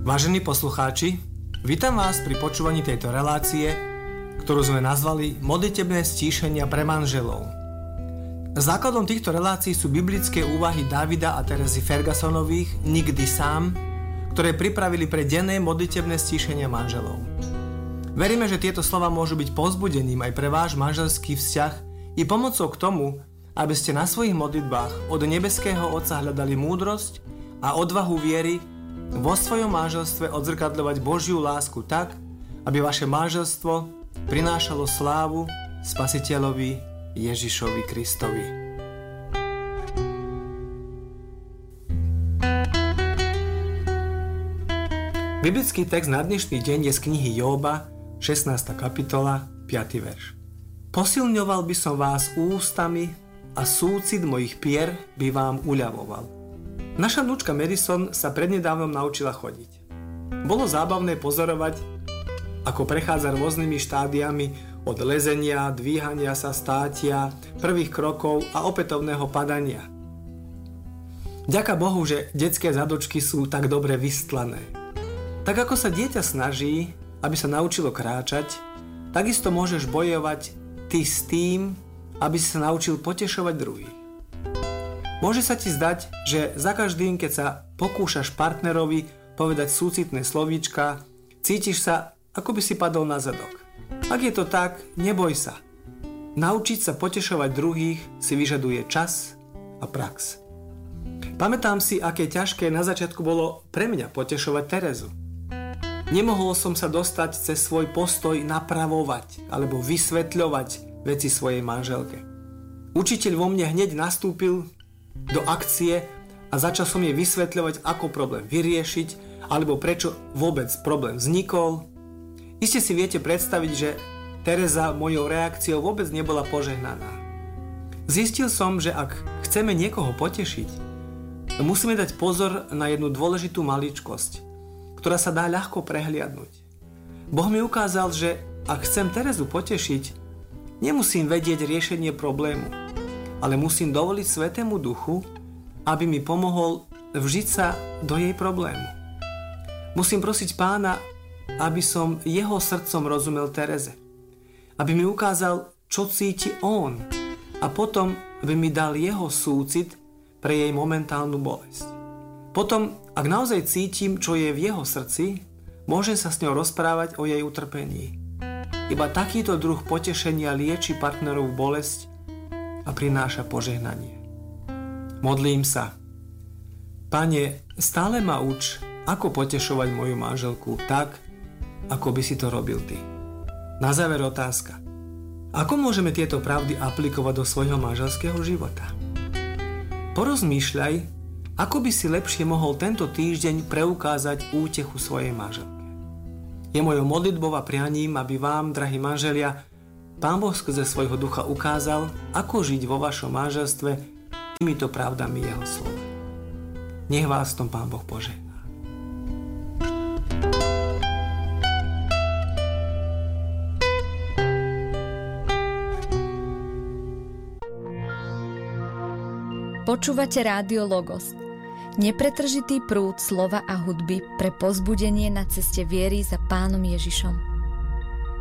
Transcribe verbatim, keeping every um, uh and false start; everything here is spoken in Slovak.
Vážení poslucháči, vítam vás pri počúvaní tejto relácie, ktorú sme nazvali Modlitebné stíšenia pre manželov. Základom týchto relácií sú biblické úvahy Davida a Terezy Fergusonových Nikdy sám, ktoré pripravili pre denné modlitebné stíšenia manželov. Veríme, že tieto slova môžu byť povzbudením aj pre váš manželský vzťah i pomocou k tomu, aby ste na svojich modlitbách od nebeského Otca hľadali múdrosť a odvahu viery vo svojom manželstve odzrkadľovať Božiu lásku tak, aby vaše manželstvo prinášalo slávu Spasiteľovi Ježišovi Kristovi. Biblický text na dnešný deň je z knihy Jóba, šestnásta kapitola, piaty verš. Posilňoval by som vás ústami a súcit mojich pier by vám uľavoval. Naša vnúčka Madison sa prednedávnom naučila chodiť. Bolo zábavné pozorovať, ako prechádza rôznymi štádiami od lezenia, dvíhania sa, státia, prvých krokov a opätovného padania. Ďaká Bohu, že detské zadočky sú tak dobre vystlané. Tak ako sa dieťa snaží, aby sa naučilo kráčať, takisto môžeš bojovať ty s tým, aby si sa naučil potešovať druhých. Môže sa ti zdať, že za každým, keď sa pokúšaš partnerovi povedať súcitné slovíčka, cítiš sa, ako by si padol na zadok. Ak je to tak, neboj sa. Naučiť sa potešovať druhých si vyžaduje čas a prax. Pamätám si, aké ťažké na začiatku bolo pre mňa potešovať Terezu. Nemohol som sa dostať cez svoj postoj napravovať alebo vysvetľovať veci svojej manželke. Učiteľ vo mne hneď nastúpil do akcie a začal som jej vysvetľovať, ako problém vyriešiť alebo prečo vôbec problém vznikol. Iste si viete predstaviť, že Tereza mojou reakciou vôbec nebola požehnaná. Zistil som, že ak chceme niekoho potešiť, musíme dať pozor na jednu dôležitú maličkosť, ktorá sa dá ľahko prehliadnúť. Boh mi ukázal, že ak chcem Terezu potešiť, nemusím vedieť riešenie problému, ale musím dovoliť Svätému Duchu, aby mi pomohol vžiť sa do jej problému. Musím prosiť Pána, aby som jeho srdcom rozumel Tereze. Aby mi ukázal, čo cíti on a potom by mi dal jeho súcit pre jej momentálnu bolesť. Potom, ak naozaj cítim, čo je v jeho srdci, môžem sa s ňou rozprávať o jej utrpení. Iba takýto druh potešenia lieči partnerovú bolesť a prináša požehnanie. Modlím sa. Pane, stále ma uč, ako potešovať moju manželku tak, ako by si to robil ty. Na záver otázka. Ako môžeme tieto pravdy aplikovať do svojho manželského života? Porozmýšľaj, ako by si lepšie mohol tento týždeň preukázať útechu svojej manželke. Je mojou modlitbou a prianím, aby vám, drahí manželia, Pán Boh skrze svojho ducha ukázal, ako žiť vo vašom manželstve týmito pravdami jeho slova. Nech vás v tom Pán Boh požehná. Počúvate Rádio Logos, nepretržitý prúd slova a hudby pre povzbudenie na ceste viery za Pánom Ježišom.